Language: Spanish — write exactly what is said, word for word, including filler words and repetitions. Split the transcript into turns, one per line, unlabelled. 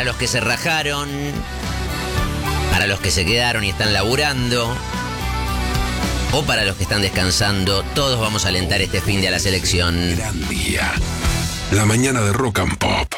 los que se rajaron, para los que se quedaron y están laburando, o para los que están descansando, todos vamos a alentar este fin de a la selección.
Gran día. La mañana de Rock and Pop.